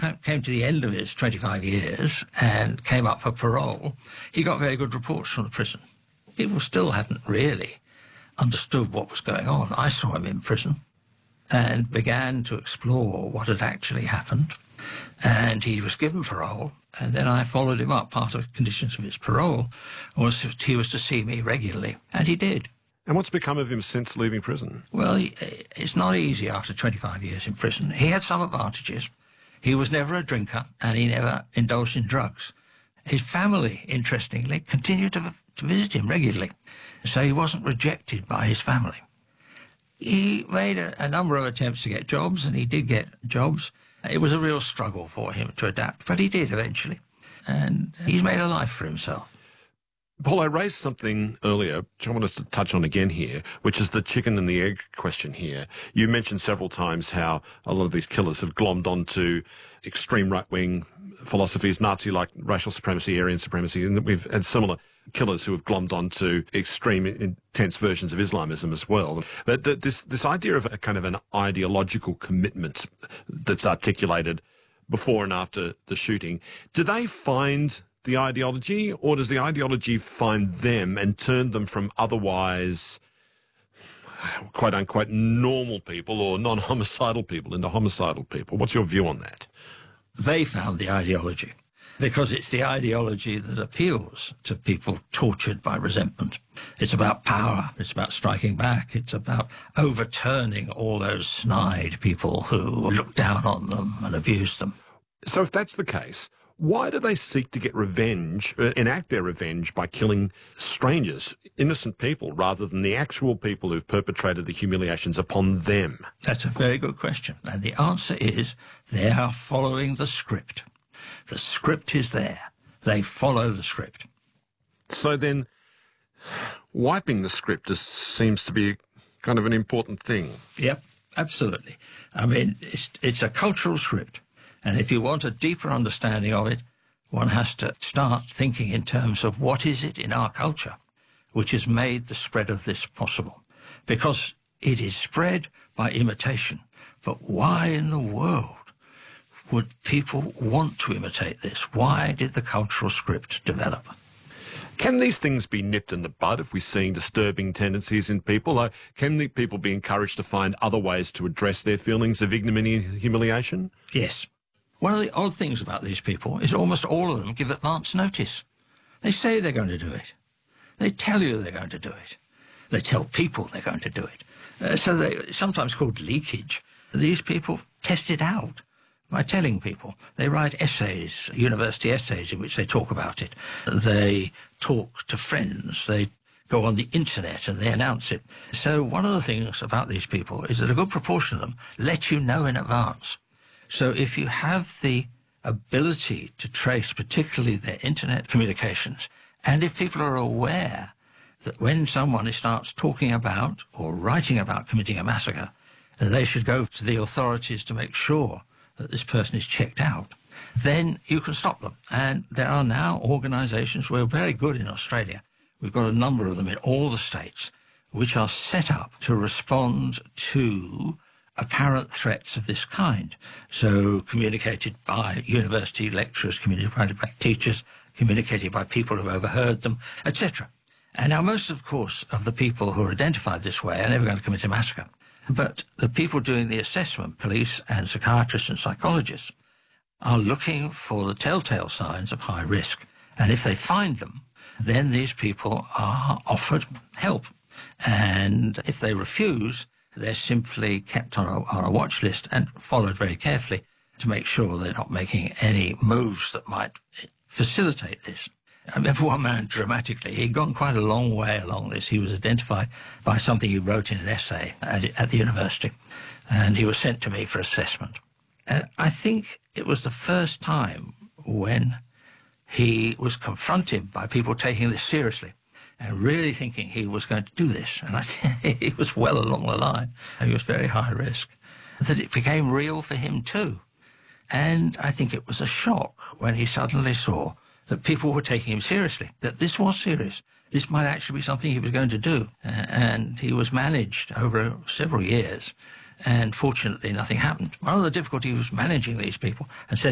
came to the end of his 25 years and came up for parole, he got very good reports from the prison. People still hadn't really understood what was going on. I saw him in prison and began to explore what had actually happened. And he was given parole, and then I followed him up. Part of the conditions of his parole was that he was to see me regularly, and he did. And what's become of him since leaving prison? Well, it's not easy after 25 years in prison. He had some advantages. He was never a drinker, and he never indulged in drugs. His family, interestingly, continued to visit him regularly, so he wasn't rejected by his family. He made a number of attempts to get jobs, and he did get jobs. It was a real struggle for him to adapt, but he did eventually, and he's made a life for himself. Paul, I raised something earlier, which I want us to touch on again here, which is the chicken and the egg question here. You mentioned several times how a lot of these killers have glommed onto extreme right-wing philosophies, Nazi-like racial supremacy, Aryan supremacy, and we've had similar killers who have glommed onto extreme, intense versions of Islamism as well. But this idea of a kind of an ideological commitment that's articulated before and after the shooting, do they find the ideology, or does the ideology find them and turn them from otherwise, quote-unquote, normal people or non-homicidal people into homicidal people? What's your view on that? They found the ideology because it's the ideology that appeals to people tortured by resentment. It's about power. It's about striking back. It's about overturning all those snide people who looked down on them and abused them. So if that's the case, why do they seek to get revenge, enact their revenge by killing strangers, innocent people, rather than the actual people who've perpetrated the humiliations upon them? That's a very good question. And the answer is they are following the script. The script is there. They follow the script. So then wiping the script seems to be kind of an important thing. Yep, absolutely. I mean, it's a cultural script. And if you want a deeper understanding of it, one has to start thinking in terms of what is it in our culture which has made the spread of this possible. Because it is spread by imitation. But why in the world would people want to imitate this? Why did the cultural script develop? Can these things be nipped in the bud if we're seeing disturbing tendencies in people? Can the people be encouraged to find other ways to address their feelings of ignominy and humiliation? Yes. One of the odd things about these people is almost all of them give advance notice. They say they're going to do it. They tell you they're going to do it. They tell people they're going to do it. So they sometimes called leakage. These people test it out by telling people. They write essays, university essays, in which they talk about it. They talk to friends. They go on the internet and they announce it. So one of the things about these people is that a good proportion of them let you know in advance. So if you have the ability to trace particularly their internet communications, and if people are aware that when someone starts talking about or writing about committing a massacre, that they should go to the authorities to make sure that this person is checked out, then you can stop them. And there are now organisations, we're very good in Australia, we've got a number of them in all the states, which are set up to respond to apparent threats of this kind. So communicated by university lecturers, communicated by teachers, communicated by people who've overheard them, etc. And now most, of course, of the people who are identified this way are never going to commit a massacre. But the people doing the assessment, police and psychiatrists and psychologists, are looking for the telltale signs of high risk. And if they find them, then these people are offered help. And if they refuse, they're simply kept on a watch list and followed very carefully to make sure they're not making any moves that might facilitate this. I remember one man dramatically, he'd gone quite a long way along this. He was identified by something he wrote in an essay at the university, and he was sent to me for assessment. And I think it was the first time when he was confronted by people taking this seriously and really thinking he was going to do this. And I think he was well along the line. He was very high risk. That it became real for him too. And I think it was a shock when he suddenly saw that people were taking him seriously, that this was serious. This might actually be something he was going to do. And he was managed over several years. And fortunately, nothing happened. One of the difficulties was managing these people and said,